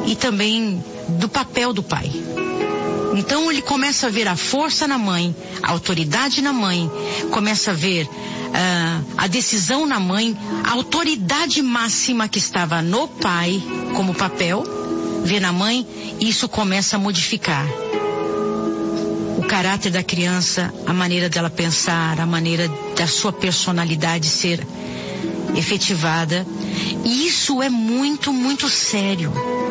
e também do papel do pai. Então ele começa a ver a força na mãe, a autoridade na mãe, começa a ver a decisão na mãe, a autoridade máxima que estava no pai como papel, vê na mãe, e isso começa a modificar o caráter da criança, a maneira dela pensar, a maneira da sua personalidade ser efetivada. E isso é muito, muito sério.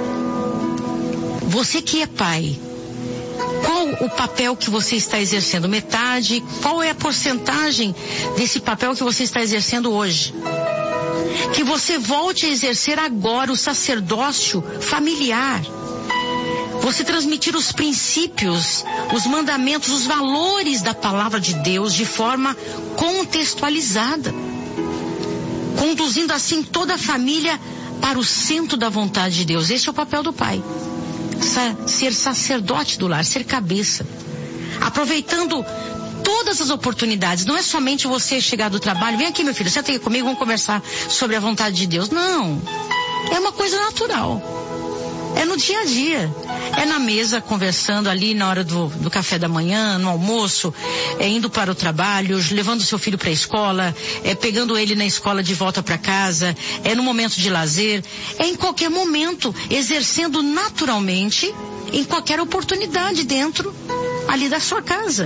Você que é pai, qual o papel que você está exercendo? Metade? Qual é a porcentagem desse papel que você está exercendo hoje? Que você volte a exercer agora o sacerdócio familiar. Você transmitir os princípios, os mandamentos, os valores da palavra de Deus de forma contextualizada. Conduzindo assim toda a família para o centro da vontade de Deus. Esse é o papel do pai. Ser sacerdote do lar, ser cabeça. Aproveitando todas as oportunidades. Não é somente você chegar do trabalho, vem aqui meu filho, senta aqui comigo, vamos conversar sobre a vontade de Deus. Não. É uma coisa natural. É no dia a dia. É na mesa, conversando ali na hora do café da manhã, no almoço, indo para o trabalho, levando seu filho para a escola, pegando ele na escola de volta para casa, no momento de lazer, em qualquer momento, exercendo naturalmente, em qualquer oportunidade dentro ali da sua casa.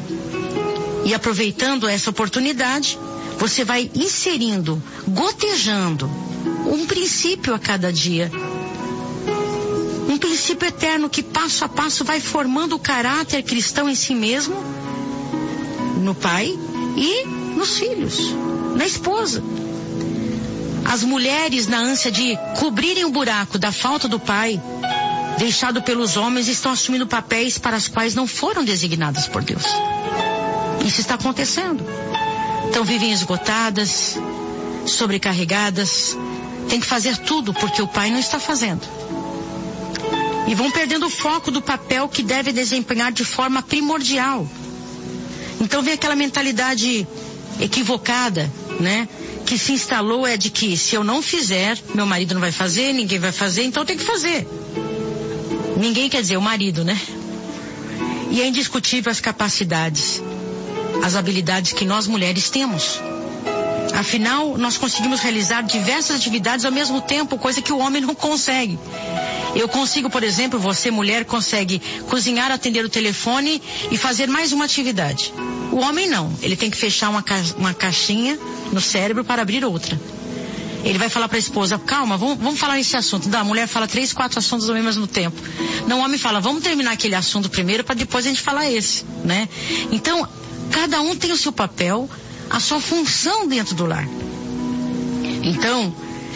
E aproveitando essa oportunidade, você vai inserindo, gotejando, um princípio a cada dia. Um princípio eterno que passo a passo vai formando o caráter cristão em si mesmo, no pai e nos filhos, na esposa. As mulheres, na ânsia de cobrirem o buraco da falta do pai, deixado pelos homens, estão assumindo papéis para os quais não foram designadas por Deus. Isso está acontecendo. Então vivem esgotadas, sobrecarregadas, tem que fazer tudo porque o pai não está fazendo. E vão perdendo o foco do papel que deve desempenhar de forma primordial. Então vem aquela mentalidade equivocada, né? Que se instalou de que se eu não fizer, meu marido não vai fazer, ninguém vai fazer, então eu tenho que fazer. Ninguém quer dizer o marido, né? E é indiscutível as capacidades, as habilidades que nós mulheres temos. Afinal, nós conseguimos realizar diversas atividades ao mesmo tempo, coisa que o homem não consegue. Eu consigo, por exemplo, você mulher consegue cozinhar, atender o telefone e fazer mais uma atividade. O homem não, ele tem que fechar uma caixinha no cérebro para abrir outra. Ele vai falar para a esposa, calma, vamos falar nesse assunto. Não, a mulher fala 3, 4 assuntos ao mesmo tempo. Não, o homem fala, vamos terminar aquele assunto primeiro para depois a gente falar esse, né? Então, cada um tem o seu papel, a sua função dentro do lar. Então,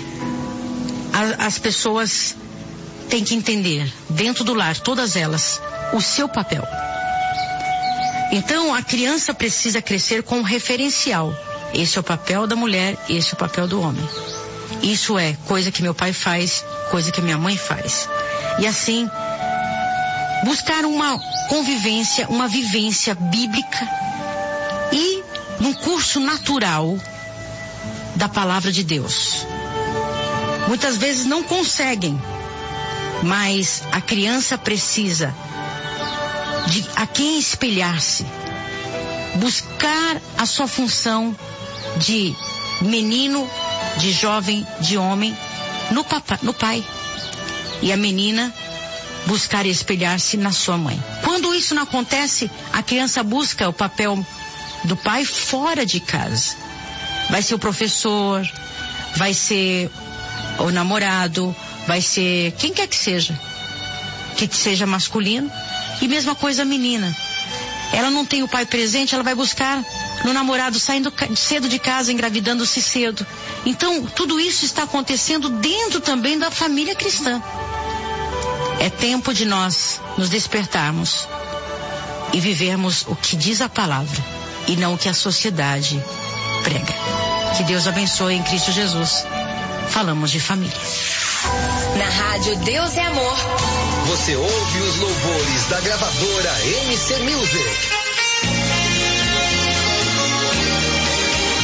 as pessoas têm que entender, dentro do lar, todas elas, o seu papel. Então, a criança precisa crescer com um referencial. Esse é o papel da mulher, esse é o papel do homem. Isso é coisa que meu pai faz, coisa que minha mãe faz. E assim, buscar uma convivência, uma vivência bíblica e num curso natural da palavra de Deus. Muitas vezes não conseguem, mas a criança precisa de a quem espelhar-se, buscar a sua função de menino, de jovem, de homem no pai, e a menina buscar espelhar-se na sua mãe. Quando isso não acontece, a criança busca o papel do pai fora de casa. Vai ser o professor, vai ser o namorado, vai ser quem quer que seja masculino. E mesma coisa a menina. Ela não tem o pai presente, ela vai buscar no namorado, saindo cedo de casa, engravidando-se cedo. Então, tudo isso está acontecendo dentro também da família cristã. É tempo de nós nos despertarmos e vivermos o que diz a palavra e não o que a sociedade prega. Que Deus abençoe em Cristo Jesus. Falamos de família. Na rádio Deus é Amor. Você ouve os louvores da gravadora MC Music.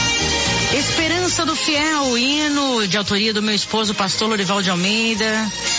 Esperança do Fiel, hino de autoria do meu esposo, pastor Lorival de Almeida.